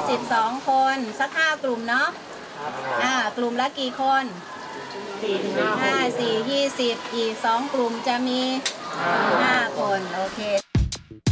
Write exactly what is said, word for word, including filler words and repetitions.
สิบสองคนสักห้ากลุ่มเนาะอ่ากลุ่มละกี่คนสี่ถึงห้าสี่ยี่สิบอีกสองกลุ่มจะมีห้าคนโอเค